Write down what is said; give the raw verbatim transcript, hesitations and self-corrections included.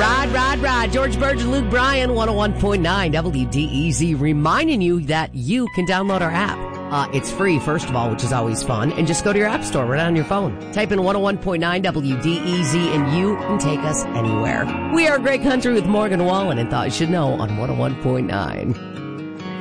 Ride, ride, ride. George Burge and Luke Bryan, one oh one point nine W D E Z, reminding you that you can download our app. Uh, it's free, first of all, which is always fun. And just go to your app store right on your phone. Type in one oh one point nine W D E Z and you can take us anywhere. We are Great Country with Morgan Wallen and Thought You Should Know on one oh one point nine.